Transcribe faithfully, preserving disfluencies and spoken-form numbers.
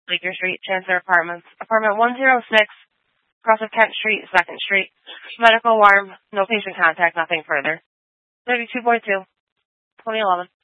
Laker Street, Chancellor Apartments, apartment one oh six, across of Kent Street, second Street. Medical alarm, no patient contact, nothing further. thirty-two point two, twenty eleven.